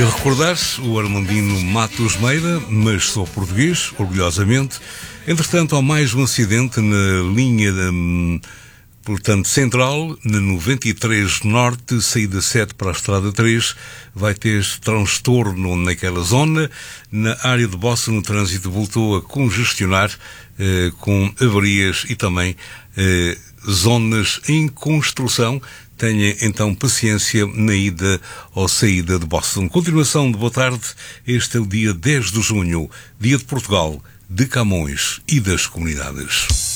Recordar o Armandino Matos Meira, mas sou português, orgulhosamente. Entretanto, há mais um acidente na linha, portanto, central, na 93 Norte, saída 7 para a Estrada 3. Vai ter transtorno naquela zona. Na área de Bossa, no trânsito, voltou a congestionar com avarias e também zonas em construção. Tenha então paciência na ida ou saída de Boston. Continuação de boa tarde. Este é o dia 10 de junho, dia de Portugal, de Camões e das comunidades.